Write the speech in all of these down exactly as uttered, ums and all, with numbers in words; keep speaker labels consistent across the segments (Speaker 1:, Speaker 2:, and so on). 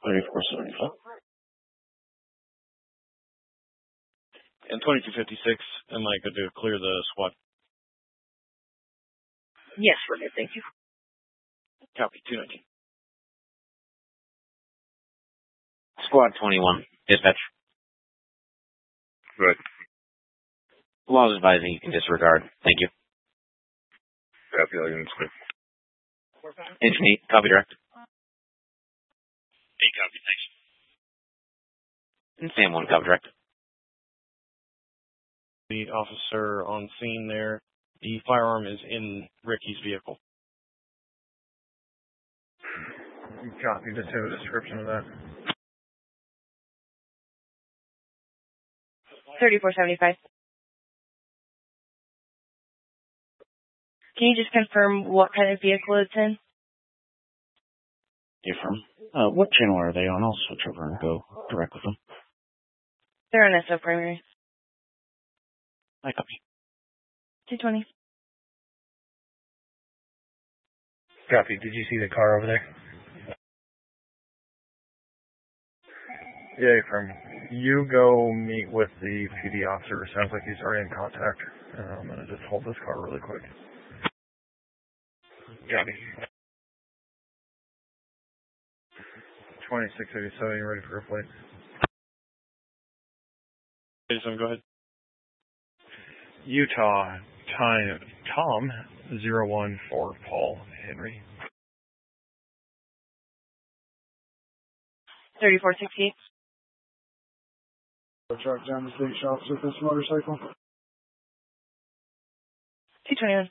Speaker 1: thirty-four seventy-five.
Speaker 2: And twenty-two fifty-six, am I good to clear the squad?
Speaker 3: Yes, we're good, thank you.
Speaker 2: Copy, two nineteen.
Speaker 4: Squad twenty-one, dispatch.
Speaker 5: Good.
Speaker 4: Laws advising you can disregard. Thank you.
Speaker 5: Copy, Legends.
Speaker 4: Engine eight, copy direct.
Speaker 5: Eight copy, thanks.
Speaker 4: And Sam one, copy direct.
Speaker 2: The officer on scene there. The firearm is in Ricky's vehicle.
Speaker 6: Copy, just have a description of that.
Speaker 3: thirty-four seventy-five. Can you just confirm what kind of vehicle it's in?
Speaker 1: Affirm. Uh, what channel are they on? I'll switch over and go direct with them.
Speaker 3: They're on S O primary.
Speaker 1: I copy.
Speaker 3: two twenty.
Speaker 6: Copy. Did you see the car over there? Yeah, from you go meet with the P D officer. It sounds like he's already in contact. Uh, I'm going to just hold this car really quick. Copy. twenty-six eighty-seven, you ready for a flight?
Speaker 2: eighty-seven, go ahead.
Speaker 6: Utah, time, Tom, zero one four, Paul Henry.
Speaker 3: thirty-four sixty-eight.
Speaker 7: Track down the state shops with this motorcycle.
Speaker 3: two twenty-one.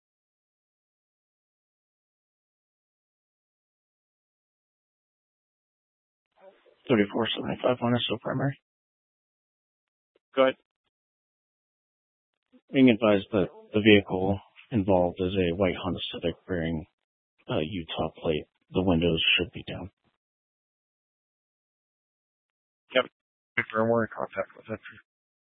Speaker 1: thirty-four seventy-five on S O primary.
Speaker 2: Go ahead.
Speaker 1: Being advised that the vehicle involved is a white Honda Civic bearing a Utah plate. The windows should be down.
Speaker 6: Yep. We're in contact with it.